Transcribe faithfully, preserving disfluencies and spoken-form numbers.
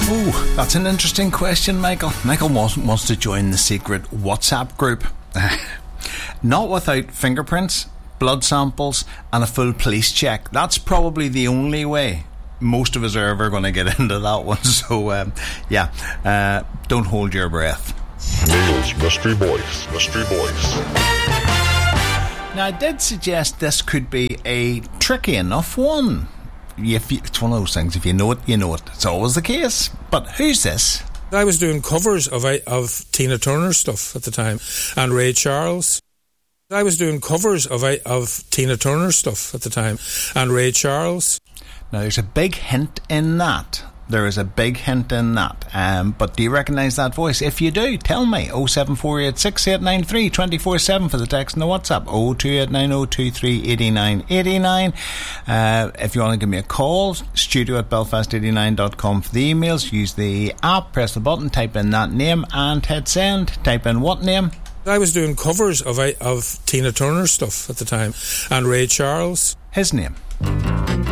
Oh, that's an interesting question, Michael. Michael wants, wants to join the secret WhatsApp group. Not without fingerprints, blood samples and a full police check. That's probably the only way most of us are ever going to get into that one. So, um, yeah, uh, don't hold your breath. Neil's Mystery Boys, Mystery Boys. Now, I did suggest this could be a tricky enough one. If you, it's one of those things, if you know it, you know it. It's always the case. But who's this? I was doing covers of of Tina Turner stuff at the time, and Ray Charles. I was doing covers of of Tina Turner stuff at the time, and Ray Charles. Now, there's a big hint in that. There is a big hint in that. Um, but do you recognise that voice? If you do, tell me. oh seven four eight six eight nine three two four seven for the text and the WhatsApp. oh two eight nine oh two three eight nine eight nine. Uh, if you want to give me a call, studio at belfast eighty nine dot com for the emails. Use the app, press the button, type in that name and hit send. Type in what name? I was doing covers of of Tina Turner stuff at the time, and Ray Charles. His name.